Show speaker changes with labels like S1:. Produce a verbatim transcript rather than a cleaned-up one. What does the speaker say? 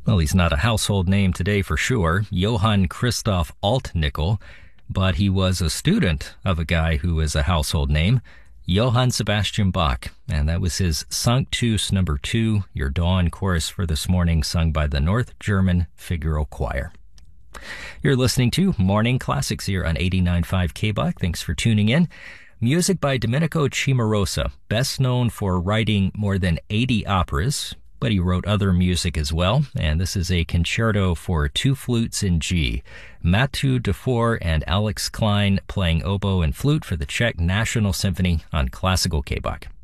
S1: Well, he's not a household name today for sure, Johann Christoph Altnickel, but he was a student of a guy who is a household name, Johann Sebastian Bach, and that was his Sanctus number two, your dawn chorus for this morning, sung by the North German Figaro Choir. You're listening to Morning Classics here on eighty-nine point five K B U C. Thanks for tuning in. Music by Domenico Cimarosa, best known for writing more than eighty operas, but he wrote other music as well, and this is a concerto for two flutes in G. Mathieu Dufour and Alex Klein playing oboe and flute for the Czech National Symphony on Classical K B U C.